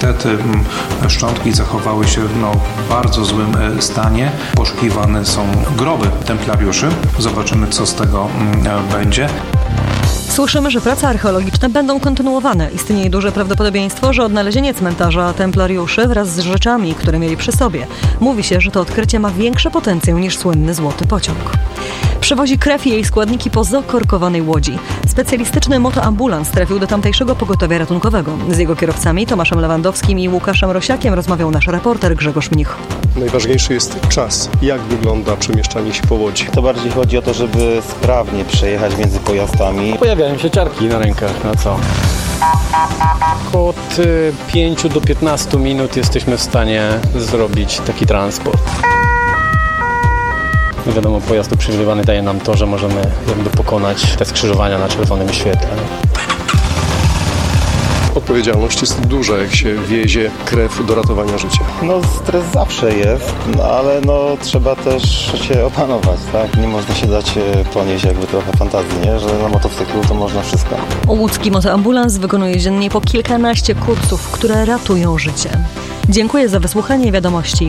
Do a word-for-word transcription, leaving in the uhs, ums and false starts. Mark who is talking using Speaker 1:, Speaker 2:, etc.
Speaker 1: niestety szczątki zachowały się no, w bardzo złym stanie. Poszukiwane są groby templariuszy. Zobaczymy, co z tego będzie.
Speaker 2: Słyszymy, że prace archeologiczne będą kontynuowane. Istnieje duże prawdopodobieństwo, że odnalezienie cmentarza templariuszy wraz z rzeczami, które mieli przy sobie. Mówi się, że to odkrycie ma większy potencjał niż słynny złoty pociąg. Przewozi krew i jej składniki po zakorkowanej łodzi. Specjalistyczny motoambulans trafił do tamtejszego pogotowia ratunkowego. Z jego kierowcami Tomaszem Lewandowskim i Łukaszem Rosiakiem rozmawiał nasz reporter Grzegorz Mnich.
Speaker 3: Najważniejszy jest czas. Jak wygląda przemieszczanie się po łodzi?
Speaker 4: To bardziej chodzi o to, żeby sprawnie przejechać między pojazdami.
Speaker 5: Pojawiają się ciarki na rękach, no co? Od pięciu do piętnastu minut jesteśmy w stanie zrobić taki transport. No wiadomo, pojazd uprzywilegowany daje nam to, że możemy jakby pokonać te skrzyżowania na czerwonym świetle.
Speaker 3: Odpowiedzialność jest duża, jak się wiezie krew do ratowania życia.
Speaker 4: No stres zawsze jest, no, ale no trzeba też się opanować, tak? Nie można się dać ponieść jakby trochę fantazji, nie? Że na motocyklu to można wszystko.
Speaker 2: Łódzki motoambulans wykonuje dziennie po kilkanaście kursów, które ratują życie. Dziękuję za wysłuchanie wiadomości.